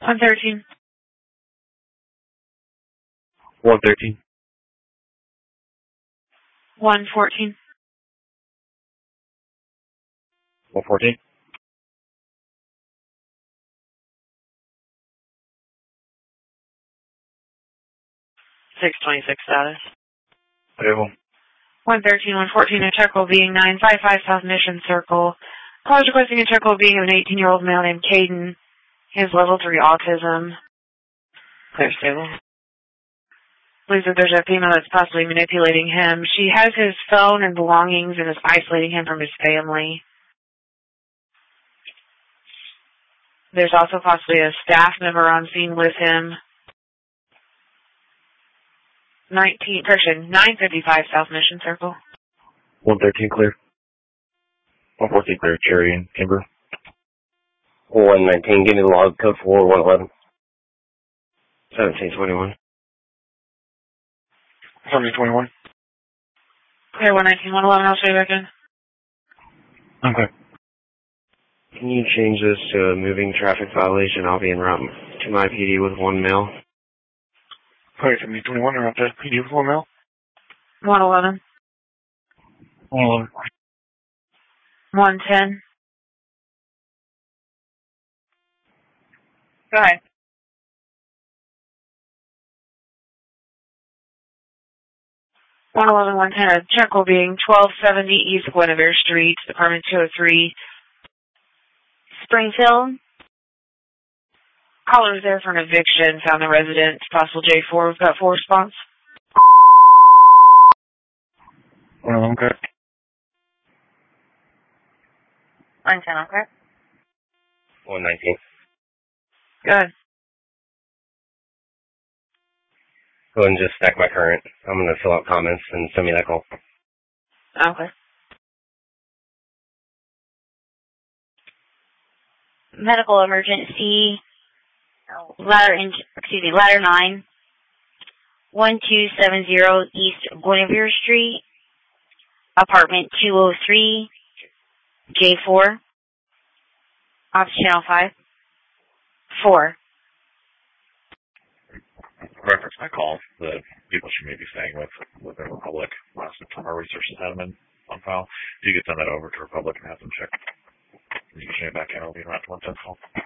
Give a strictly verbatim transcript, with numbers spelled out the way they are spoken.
one thirteen. one thirteen. one fourteen. one fourteen. six twenty-six status. Available. one thirteen, one fourteen, a check will being nine five five South Mission Circle. Call is requesting a check will being of an eighteen-year-old male named Caden. He has level three autism. Clear stable. Believes that there's a female that's possibly manipulating him. She has his phone and belongings and is isolating him from his family. There's also possibly a staff member on scene with him. nineteen, correction, nine fifty-five South Mission Circle. one thirteen clear. one fourteen clear, Cherry and Kimber. one nineteen, give me the log code for one eleven. seventeen twenty-one. seventeen twenty-one. Clear one nineteen, one eleven, I'll show you back in. Okay. Can you change this to a moving traffic violation? I'll be en route to my P D with one male. Okay, seventeen twenty-one, en route to P D with one male. one eleven. one eleven. one ten. Go ahead. one eleven, one ten, a check will being twelve seventy East Guinevere Street, apartment two oh three, Springfield. Caller was there for an eviction, found the resident, possible J four, we've got four response. one eleven, okay. one ten, okay. one nineteen. Good. Go ahead and just stack my current. I'm going to fill out comments and send me that call. Okay. Medical emergency, ladder, in, excuse me, ladder nine, one two seven zero East Guinevere Street, apartment two oh three, J four, off channel five, four. Reference my call, the people she may be staying with within Republic, last from our resources had them in on file. If you could send that over to Republic and have them check. You can change it back in, I'll be around to one ten call.